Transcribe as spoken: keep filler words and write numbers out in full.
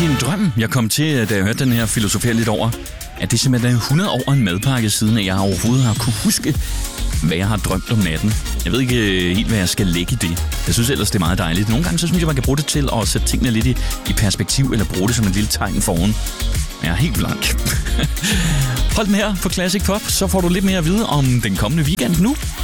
din drøm, jeg kom til, da jeg hørte den her filosofere lidt over, at det simpelthen er hundrede år en madpakke siden, at jeg overhovedet har kunne huske, hvad jeg har drømt om natten. Jeg ved ikke helt, hvad jeg skal lægge i det. Jeg synes ellers, det er meget dejligt. Nogle gange så synes jeg, man kan bruge det til at sætte tingene lidt i, i perspektiv, eller bruge det som en lille tegn foran. Jeg er helt blank. Hold den her på Classic Pop, så får du lidt mere at vide om den kommende weekend nu.